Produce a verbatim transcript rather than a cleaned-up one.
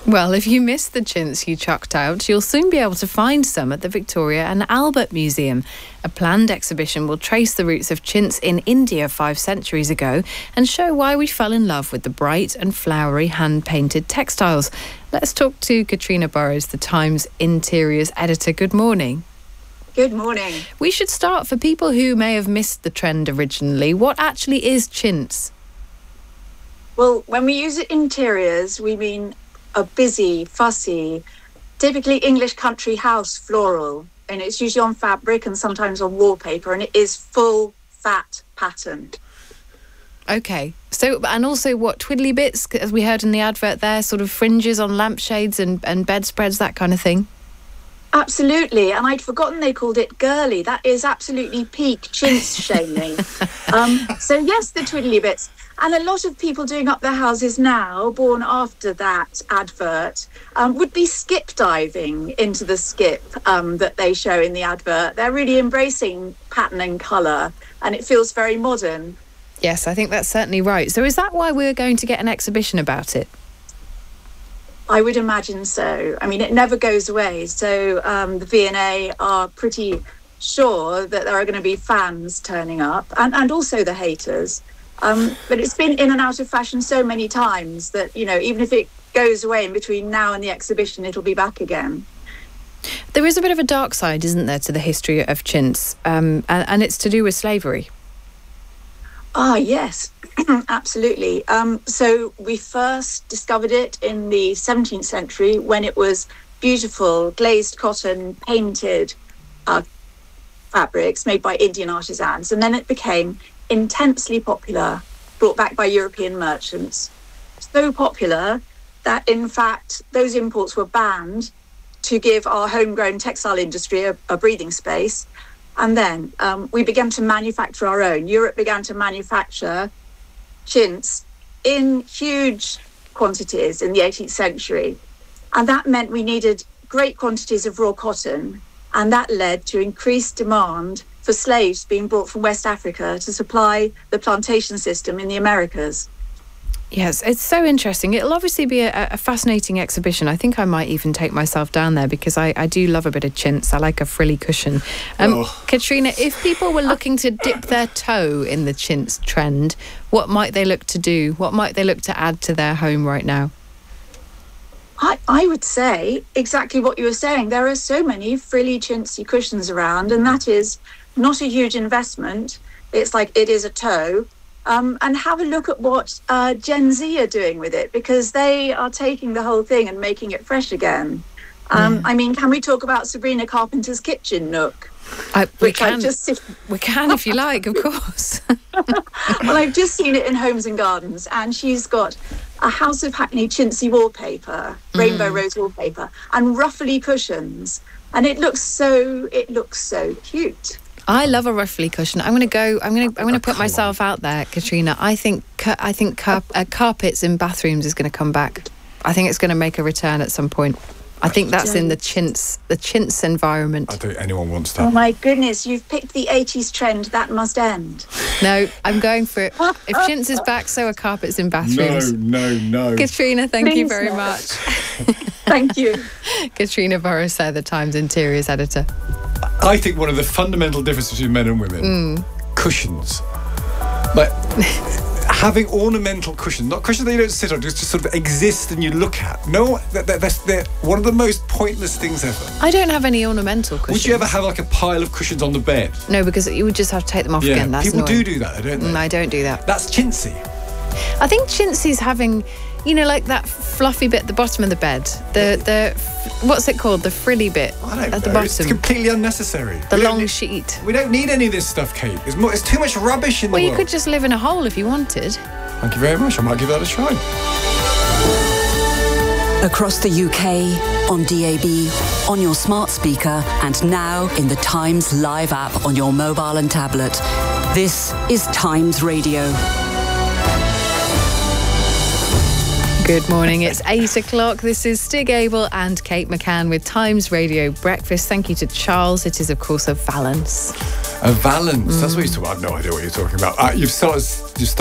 Well, if you missed the chintz you chucked out, you'll soon be able to find some at the Victoria and Albert Museum. A planned exhibition will trace the roots of chintz in India five centuries ago and show why we fell in love with the bright and flowery hand-painted textiles. Let's talk to Katrina Burrows, the Times Interiors editor. Good morning. Good morning. We should start, for people who may have missed the trend originally, what actually is chintz? Well, when we use it in interiors, we mean a busy, fussy, typically English country house floral, and it's usually on fabric and sometimes on wallpaper, and it is full fat pattern. Okay, so and also what, twiddly bits, as we heard in the advert there, sort of fringes on lampshades and, and bedspreads, that kind of thing? Absolutely, and I'd forgotten they called it girly. That is absolutely peak chintz shaming. um, so yes, the twiddly bits. And a lot of people doing up their houses now, born after that advert, um, would be skip diving into the skip um, that they show in the advert. They're really embracing pattern and colour, and it feels very modern. Yes, I think that's certainly right. So is that why we're going to get an exhibition about it? I would imagine so. I mean, it never goes away. So um, the V and A are pretty sure that there are going to be fans turning up, and, and also the haters. Um, but it's been in and out of fashion so many times that, you know, even if it goes away in between now and the exhibition, it'll be back again. There is a bit of a dark side, isn't there, to the history of chintz, um, and, and it's to do with slavery. Ah, yes, absolutely. Um, so we first discovered it in the seventeenth century when it was beautiful glazed cotton painted uh, fabrics made by Indian artisans, and then it became intensely popular, brought back by European merchants. So popular that, in fact, those imports were banned to give our homegrown textile industry a, a breathing space. And then um, we began to manufacture our own. Europe began to manufacture chintz in huge quantities in the eighteenth century. And that meant we needed great quantities of raw cotton. And that led to increased demand for slaves being brought from West Africa to supply the plantation system in the Americas. Yes, it's so interesting. It'll obviously be a, a fascinating exhibition. I think I might even take myself down there because I, I do love a bit of chintz. I like a frilly cushion. Um, oh. Katrina, if people were looking to dip their toe in the chintz trend, what might they look to do? What might they look to add to their home right now? I, I would say exactly what you were saying. There are so many frilly chintzy cushions around, and that is not a huge investment. It's like it is a toe. Um, and have a look at what uh, Gen Z are doing with it, because they are taking the whole thing and making it fresh again. Um, mm. I mean, can we talk about Sabrina Carpenter's kitchen nook? I, we can. I've just, we can if you like, of course. Well, I've just seen it in Homes and Gardens, and she's got a House of Hackney chintzy wallpaper, rainbow mm. rose wallpaper, and ruffly cushions, and it looks so. It looks so cute. I love a ruffly cushion. I'm going to go. I'm going to. I'm going to put myself out there, Katrina. I think. I think car, uh, carpets in bathrooms is going to come back. I think it's going to make a return at some point. I think that's in the chintz, the chintz environment. I don't think anyone wants that. Oh my goodness! You've picked the eighties trend. That must end. No, I'm going for it. If chintz is back, so are carpets in bathrooms. No, no, no. Katrina, thank Please you very no. much. Thank you. Katrina Burrows, the Times Interiors editor. I think one of the fundamental differences between men and women, mm. cushions. Like having ornamental cushions, not cushions that you don't sit on, just, just sort of exist and you look at. No, they're, they're, they're one of the most pointless things ever. I don't have any ornamental cushions. Would you ever have like a pile of cushions on the bed? No, because you would just have to take them off yeah, again. That's people annoying. do do that, don't they? Mm, I don't do that. That's chintzy. I think chintzy's having, you know, like that fluffy bit at the bottom of the bed. The the what's it called? The frilly bit I don't at know. the bottom. It's completely unnecessary. The we long need, sheet. We don't need any of this stuff, Kate. It's, more, it's too much rubbish in well, the world. world. Well, you could just live in a hole if you wanted. Thank you very much. I might give that a try. Across the U K, on D A B, on your smart speaker, and now in the Times Live app on your mobile and tablet. This is Times Radio. Good morning, it's eight o'clock. This is Stig Abel and Kate McCann with Times Radio Breakfast. Thank you to Charles. It is, of course, a valance. A valance? Mm. That's what you're talking about. I have no idea what you're talking about. Uh, you've started, you've started